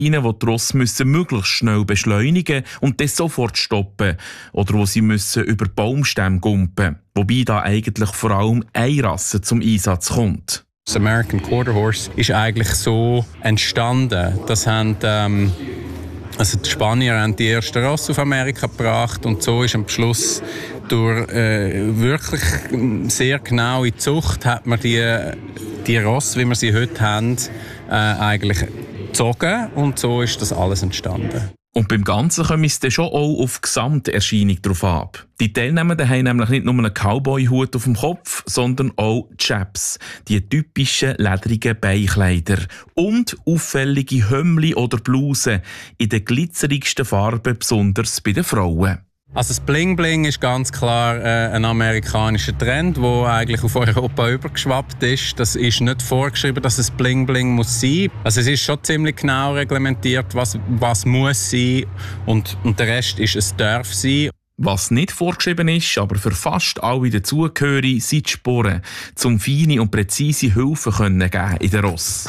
Szenen, wo die Rosse möglichst schnell beschleunigen und dann sofort stoppen. Oder wo sie über Baumstämme gumpen. Wobei da eigentlich vor allem eine Rasse zum Einsatz kommt. Das American Quarter Horse ist eigentlich so entstanden. Das haben, die Spanier haben die erste Rasse auf Amerika gebracht und so ist am Schluss durch wirklich sehr genaue Zucht hat man die Rasse, wie wir sie heute haben, eigentlich gezogen und so ist das alles entstanden. Und beim Ganzen kommt es dann schon auch auf die Gesamterscheinung drauf ab. Die Teilnehmenden haben nämlich nicht nur einen Cowboy-Hut auf dem Kopf, sondern auch Chaps, die typischen ledrigen Beinkleider und auffällige Hömmli oder Blusen in den glitzerigsten Farben, besonders bei den Frauen. Also das Bling-Bling ist ganz klar ein amerikanischer Trend, der eigentlich auf Europa übergeschwappt ist. Das ist nicht vorgeschrieben, dass es Bling-Bling muss sein. Also es ist schon ziemlich genau reglementiert, was muss sein und der Rest ist, es darf sein. Was nicht vorgeschrieben ist, aber für fast alle dazugehören, sind die Sporen, um feine und präzise Hilfe geben in den Ross.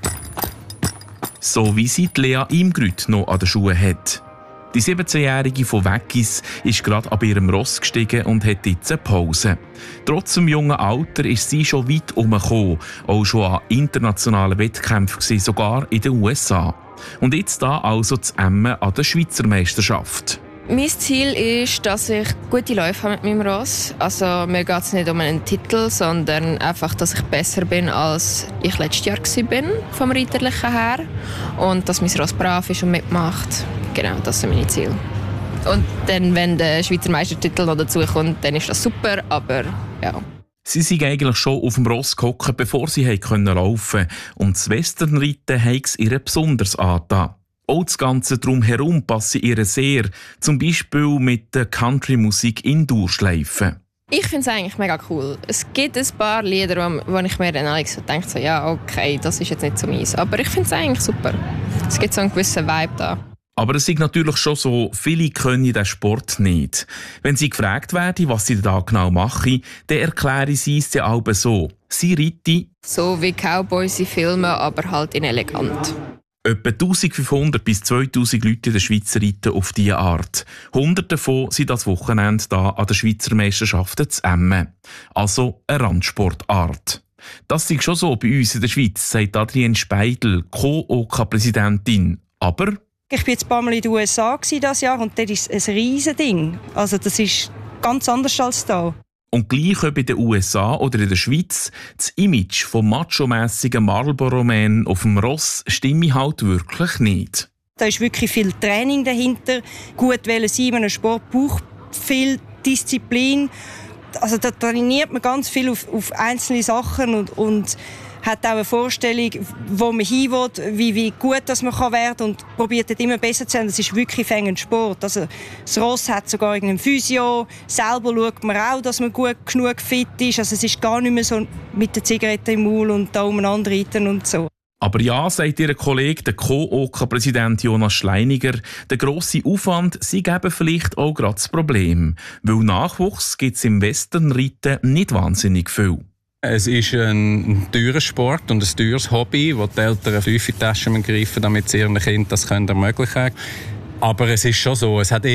So wie sie Lea Imgrüt noch an den Schuhen hat. Die 17-Jährige von Weggis ist gerade ab ihrem Ross gestiegen und hat jetzt eine Pause. Trotz dem jungen Alter ist sie schon weit herumgekommen, auch schon an internationalen Wettkämpfen, sogar in den USA. Und jetzt da also zu Emmen an der Schweizer Meisterschaft. Mein Ziel ist, dass ich gute Läufe habe mit meinem Ross. Also mir geht es nicht um einen Titel, sondern einfach, dass ich besser bin, als ich letztes Jahr war, vom Reiterlichen her. Und dass mein Ross brav ist und mitmacht. Genau, das sind meine Ziele. Und dann, wenn der Schweizer Meistertitel noch dazu kommt, dann ist das super, aber ja. Sie sind eigentlich schon auf dem Ross gehockt, bevor sie laufen konnten. Und das Westernreiten haben es ihr besonders angetan. Auch das Ganze drumherum passe ihr sehr, zum Beispiel mit der Country-Musik in Durchschleifen. Ich finde es eigentlich mega cool. Es gibt ein paar Lieder, wo ich mir dann so denke, so, ja, okay, das ist jetzt nicht so meins. Aber ich finde es eigentlich super. Es gibt so einen gewissen Vibe da. Aber es ist natürlich schon so, viele können diesen Sport nicht. Wenn sie gefragt werden, was sie da genau machen, dann erklären sie es ja auch so. Sie reiten so wie Cowboys in Filmen, aber halt in elegant. Etwa 1500 bis 2000 Leute in der Schweiz reiten auf diese Art. 100 davon sind das Wochenende hier an der Schweizer Meisterschaften zu Emmen. Also eine Randsportart. Das ist schon so bei uns in der Schweiz, sagt Adrienne Speidel, Co-OK-Präsidentin. Aber ich war jetzt ein paar Mal in den USA dieses Jahr und dort ist es ein Riesending. Also das ist ganz anders als hier. Und gleich ob in den USA oder in der Schweiz, das Image vom macho-mässigen Marlboro-Man auf dem Ross stimme halt wirklich nicht. Da ist wirklich viel Training dahinter. Gut sein in einem Sport braucht viel Disziplin. Also da trainiert man ganz viel auf einzelne Sachen und hat auch eine Vorstellung, wo man hin will, wie gut das man werden kann und probiert dort immer besser zu sein. Das ist wirklich ein Sport. Also, das Ross hat sogar einen Physio. Selber schaut man auch, dass man gut genug fit ist. Also, es ist gar nicht mehr so mit der Zigarette im Maul und da umeinander reiten und so. Aber ja, sagt ihr Kollege, der Co-OK-Präsident Jonas Schleiniger, der grosse Aufwand sei eben vielleicht auch gerade das Problem. Weil Nachwuchs gibt es im Westernreiten nicht wahnsinnig viel. Es ist ein teurer Sport und ein teures Hobby, wo die Eltern tief in die Taschen greifen, damit sie ihren Kindern das ermöglichen können. Aber es ist schon so, es hat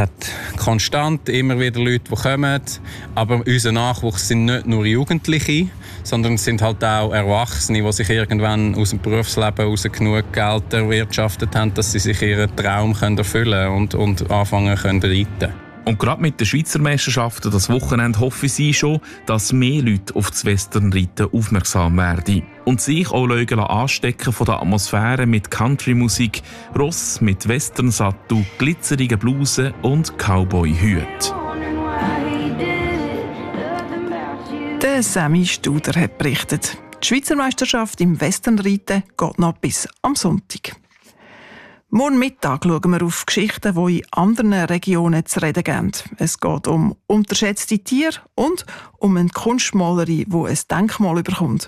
konstant immer wieder Leute, die kommen. Aber unser Nachwuchs sind nicht nur Jugendliche, sondern es sind halt auch Erwachsene, die sich irgendwann aus dem Berufsleben raus genug Geld erwirtschaftet haben, dass sie sich ihren Traum erfüllen können und anfangen können reiten. Und gerade mit den Schweizer Meisterschaften das Wochenende hoffen sie schon, dass mehr Leute auf das Westernreiten aufmerksam werden. Und sich auch anstecken von der Atmosphäre mit Country-Musik, Ross mit Westernsattel, glitzerigen Blusen und Cowboy-Hüten. Der Sammy Studer hat berichtet. Die Schweizer Meisterschaft im Westernreiten geht noch bis am Sonntag. Morgen Mittag schauen wir auf Geschichten, die in anderen Regionen zu reden geben. Es geht um unterschätzte Tiere und um eine Kunstmalerin, die ein Denkmal bekommt.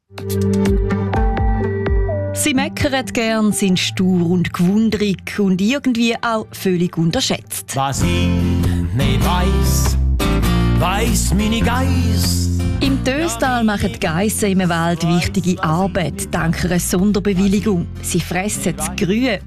Sie meckern gern, sind stur und gewundrig und irgendwie auch völlig unterschätzt. Was ich nicht weiss, weiss meine Geiss. Im Töstal machen die Geissen im Wald wichtige Arbeit dank einer Sonderbewilligung. Sie fressen das Grün